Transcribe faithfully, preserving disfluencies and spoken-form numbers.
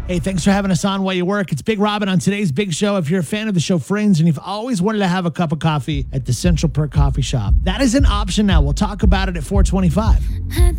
Hey, thanks for having us on while you work. It's Big Robin on today's Big Show. If you're a fan of the show Friends and you've always wanted to have a cup of coffee at the Central Perk Coffee Shop, that is an option now. We'll talk about it at four twenty-five.